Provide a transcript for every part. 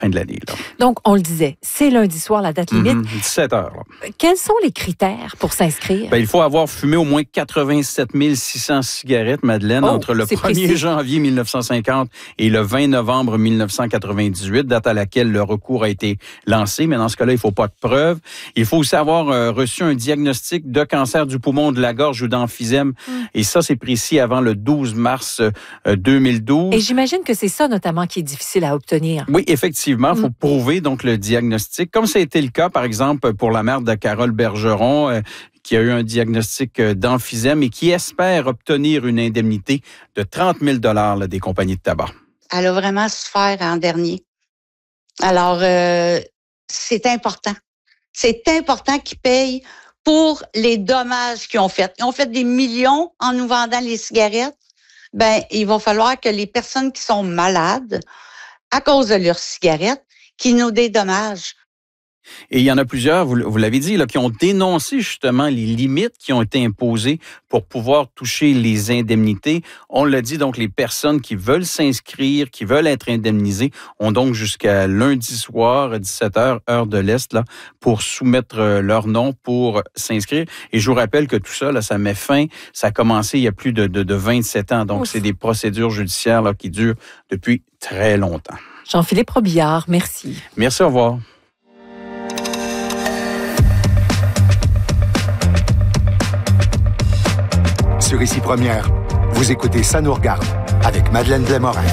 fin de l'année. Là. Donc, on le disait, c'est lundi soir la date limite. 17 heures. Là. Quels sont les critères pour s'inscrire? Il faut avoir fumé au moins 87 600 cigarettes, Madeleine, entre le 1er précis. janvier 1950 et le 20 novembre 1998, date à laquelle le recours a été lancé. Mais dans ce cas-là, il ne faut pas de preuves. Il faut aussi avoir reçu un diagnostic de cancer du poumon, de la gorge ou d'emphysème. Et ça, c'est précis avant le 12 mars 2012. Et j'imagine que c'est ça, notamment, qui est difficile à obtenir. Oui, effectivement, il faut prouver donc le diagnostic. Comme ça a été le cas, par exemple, pour la mère de Carole Bergeron, qui a eu un diagnostic d'emphysème et qui espère obtenir une indemnité de 30 000 $ des compagnies de tabac. Elle a vraiment souffert en dernier. Alors, c'est important. C'est important qu'ils payent pour les dommages qu'ils ont faits. Ils ont fait des millions en nous vendant les cigarettes. Il va falloir que les personnes qui sont malades à cause de leurs cigarettes, qu'ils nous dédommagent. Et il y en a plusieurs, vous l'avez dit, là, qui ont dénoncé justement les limites qui ont été imposées pour pouvoir toucher les indemnités. On l'a dit, donc les personnes qui veulent s'inscrire, qui veulent être indemnisées, ont donc jusqu'à lundi soir, à 17h, heure de l'Est, là, pour soumettre leur nom pour s'inscrire. Et je vous rappelle que tout ça, là, ça met fin, ça a commencé il y a plus de 27 ans. Donc, c'est des procédures judiciaires là, qui durent depuis très longtemps. Jean-Philippe Robillard, merci. Merci, au revoir. Sur Ici Première, vous écoutez Ça nous regarde avec Madeleine Blais-Morin.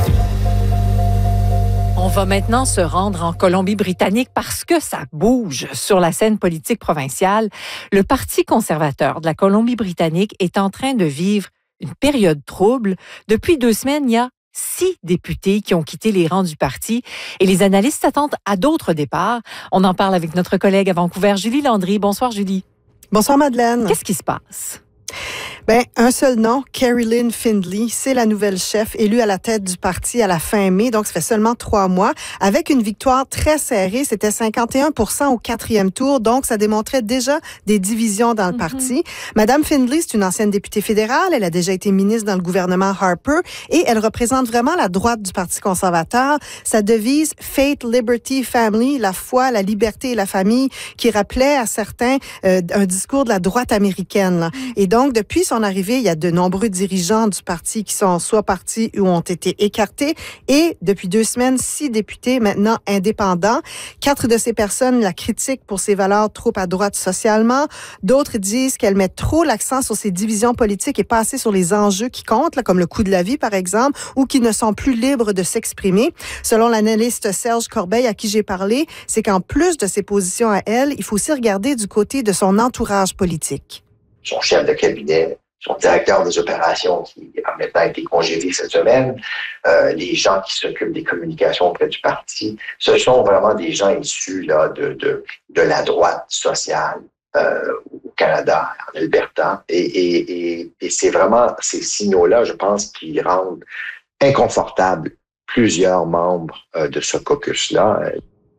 On va maintenant se rendre en Colombie-Britannique parce que ça bouge sur la scène politique provinciale. Le Parti conservateur de la Colombie-Britannique est en train de vivre une période trouble. Depuis 2 semaines, il y a 6 députés qui ont quitté les rangs du parti et les analystes s'attendent à d'autres départs. On en parle avec notre collègue à Vancouver, Julie Landry. Bonsoir, Julie. Bonsoir, Madeleine. Qu'est-ce qui se passe? Un seul nom, Carrie-Lynne Findlay, c'est la nouvelle chef élue à la tête du parti à la fin mai, donc ça fait seulement 3 mois, avec une victoire très serrée, c'était 51% au 4e tour, donc ça démontrait déjà des divisions dans le parti. Madame Findlay, c'est une ancienne députée fédérale, elle a déjà été ministre dans le gouvernement Harper et elle représente vraiment la droite du Parti conservateur. Sa devise « Faith, Liberty, Family », la foi, la liberté et la famille, qui rappelait à certains un discours de la droite américaine. Là. Et donc, depuis son arrivée, il y a de nombreux dirigeants du parti qui sont soit partis ou ont été écartés. Et depuis 2 semaines, 6 députés maintenant indépendants. 4 de ces personnes la critiquent pour ses valeurs trop à droite socialement. D'autres disent qu'elle met trop l'accent sur ses divisions politiques et pas assez sur les enjeux qui comptent, là, comme le coût de la vie, par exemple, ou qui ne sont plus libres de s'exprimer. Selon l'analyste Serge Corbeil, à qui j'ai parlé, c'est qu'en plus de ses positions à elle, il faut aussi regarder du côté de son entourage politique. Son chef de cabinet, son directeur des opérations qui a maintenant été congédié cette semaine, les gens qui s'occupent des communications auprès du parti, ce sont vraiment des gens issus là, de la droite sociale au Canada, en Alberta. Et c'est vraiment ces signaux-là, je pense, qui rendent inconfortables plusieurs membres de ce caucus-là.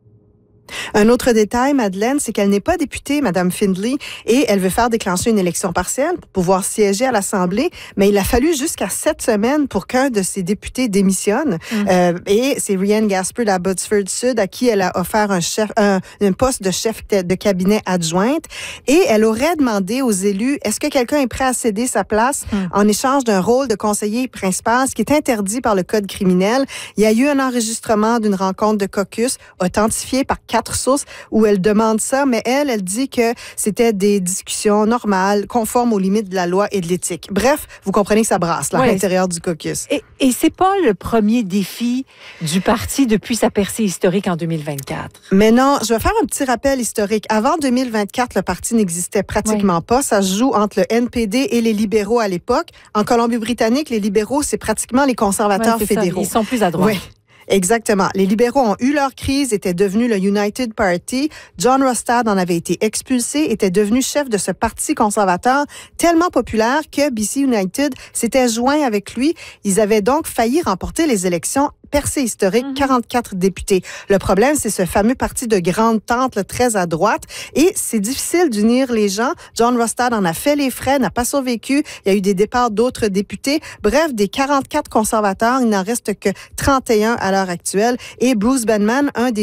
Un autre détail, Madeleine, c'est qu'elle n'est pas députée, Madame Findlay, et elle veut faire déclencher une élection partielle pour pouvoir siéger à l'Assemblée, mais il a fallu jusqu'à 7 semaines pour qu'un de ses députés démissionne. Et c'est Rhiannon Gaspard à Abbotsford Sud à qui elle a offert un poste de chef de cabinet adjointe. Et elle aurait demandé aux élus, est-ce que quelqu'un est prêt à céder sa place en échange d'un rôle de conseiller principal, ce qui est interdit par le Code criminel. Il y a eu un enregistrement d'une rencontre de caucus authentifié par 4 sources où elle demande ça, mais elle dit que c'était des discussions normales, conformes aux limites de la loi et de l'éthique. Bref, vous comprenez que ça brasse là, à l'intérieur du caucus. Et c'est pas le premier défi du parti depuis sa percée historique en 2024. Mais non, je vais faire un petit rappel historique. Avant 2024, le parti n'existait pratiquement pas. Ça se joue entre le NPD et les libéraux à l'époque. En Colombie-Britannique, les libéraux, c'est pratiquement les conservateurs fédéraux. Ça. Ils sont plus à droite. Oui. Exactement. Les libéraux ont eu leur crise, étaient devenus le United Party. John Rostad en avait été expulsé, était devenu chef de ce parti conservateur tellement populaire que BC United s'était joint avec lui. Ils avaient donc failli remporter les élections. Percée historique, 44 députés. Le problème, c'est ce fameux parti de grande tente, là, très à droite. Et c'est difficile d'unir les gens. John Rostad en a fait les frais, n'a pas survécu. Il y a eu des départs d'autres députés. Bref, des 44 conservateurs, il n'en reste que 31 à l'heure actuelle. Et Bruce Benman, un des